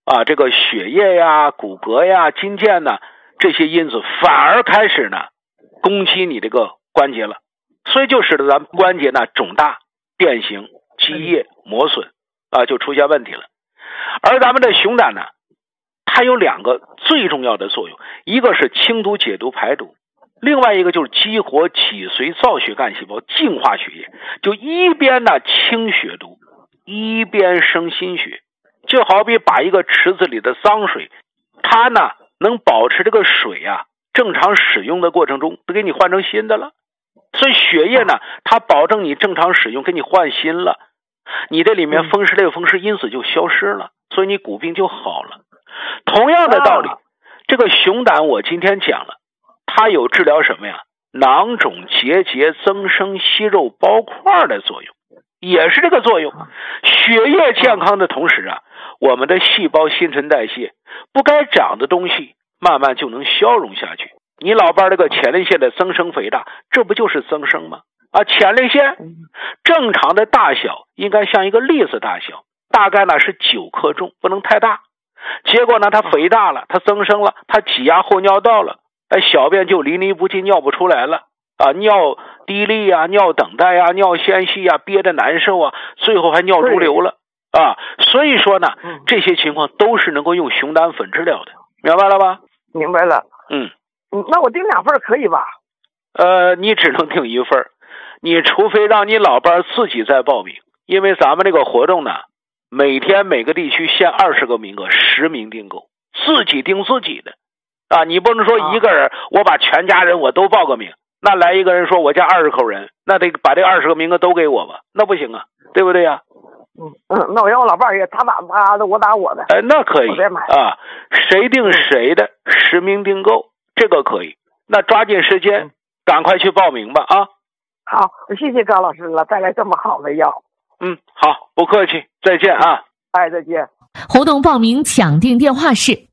这个血液呀、骨骼呀、筋腱呢，这些因子反而开始呢攻击你这个关节了，所以就使得咱们关节呢肿大、变形、积液、磨损就出现问题了。而咱们的熊胆呢，它有2个最重要的作用，一个是清毒解毒排毒，另外一个就是激活脊髓造血干细胞，净化血液，就一边呢清血毒，一边生新血。就好比把一个池子里的脏水，它呢能保持这个水正常使用的过程中都给你换成新的了。所以血液呢，它保证你正常使用，给你换新了，你这里面风湿类风湿因子就消失了，所以你骨病就好了。同样的道理，这个熊胆我今天讲了，它有治疗什么呀？囊肿结节、增生息肉包块的作用，也是这个作用。血液健康的同时我们的细胞新陈代谢，不该长的东西慢慢就能消融下去。你老伴这个前列腺的增生肥大，这不就是增生吗？前列腺正常的大小应该像一个栗子大小，大概呢是9克重，不能太大。结果呢它肥大了，它增生了，它挤压后尿道了，小便就淋漓不尽，尿不出来了尿滴沥尿等待尿纤细憋得难受最后还尿毒瘤了所以说呢这些情况都是能够用熊胆粉治疗的，明白了吧？ 明白了。那我订2份可以吧？ 你只能订1份，你除非让你老伴自己再报名，因为咱们这个活动呢，每天每个地区限20个名额，10名订购，自己订自己的你不能说一个人我把全家人我都报个名，那来一个人说我家20口人，那得把这20个名额都给我吧，那不行对不对呀？ 那我让我老伴也他打他的，我打我的。 那可以谁定谁的，10名订购，这个可以。那抓紧时间赶快去报名吧好，谢谢高老师了，带来这么好的药。 好，不客气，再见再见。 活动报名抢订电话是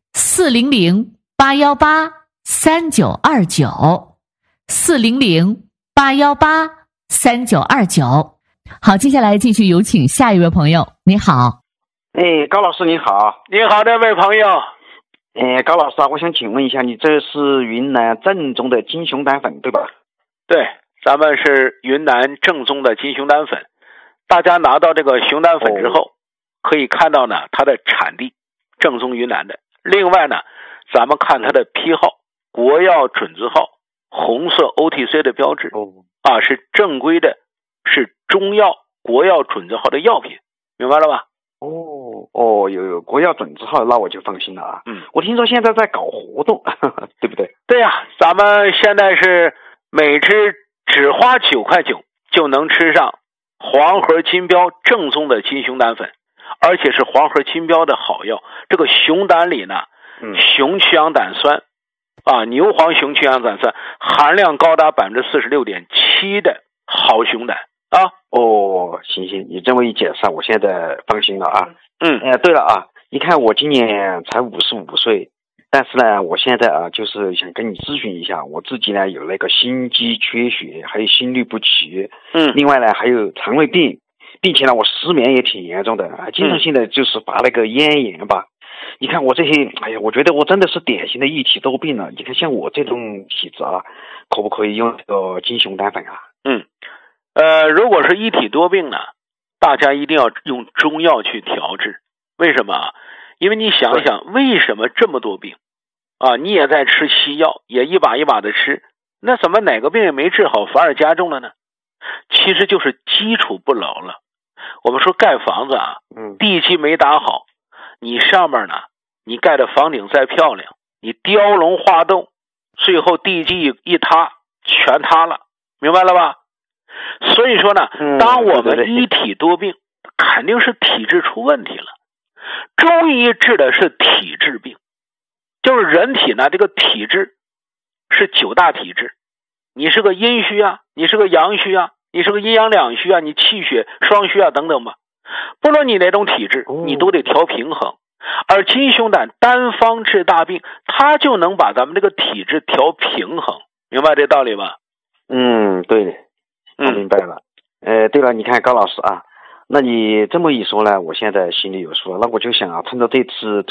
400-818-3929，400-818-3929。好，接下来继续有请下一位朋友。你好。 高老师你好。 你好，这位朋友。 高老师我想请问一下，你这是云南正宗的金熊胆粉对吧？ 对，咱们是云南正宗的金熊胆粉。大家拿到这个熊胆粉之后可以看到呢它的产地正宗云南的。另外呢咱们看它的批号，国药准字号，红色 OTC 的标志是正规的，是中药国药准字号的药品，明白了吧？ 有国药准字号，那我就放心了我听说现在在搞活动对不对？ 对咱们现在是每只只花9块9就能吃上黄河金标正宗的金熊胆粉，而且是黄河金标的好药。这个熊胆里呢雄曲氧胆酸牛黄雄曲氧胆酸含量高达 46.7% 的好熊胆行，你这么一解释我现在放心了对了你看我今年才55岁，但是呢我现在就是想跟你咨询一下，我自己呢有那个心肌缺血，还有心律不齐另外呢还有肠胃病，并且呢我失眠也挺严重的经常性的就是发那个咽炎吧。你看我这些我觉得我真的是典型的一体多病了。你看像我这种体质可不可以用这个金熊胆粉如果是一体多病呢，大家一定要用中药去调治。为什么因为你想想为什么这么多病你也在吃西药，也一把一把的吃，那怎么哪个病也没治好反而加重了呢？其实就是基础不牢了。我们说盖房子地基没打好，你上面呢你盖的房顶再漂亮，你雕龙画栋，最后地基一塌全塌了，明白了吧？所以说呢当我们一体多病肯定是体质出问题了。中医治的是体质病，就是人体呢这个体质是9大体质，你是个阴虚你是个阳虚你是个阴阳两虚你气血双虚等等吧，不论你哪种体质你都得调平衡。而金熊胆单方治大病，它就能把咱们这个体质调平衡，明白这道理吧？ 对的，我明白了。对了，你看高老师那你这么一说呢，我现在心里有数了。那我就想趁着这次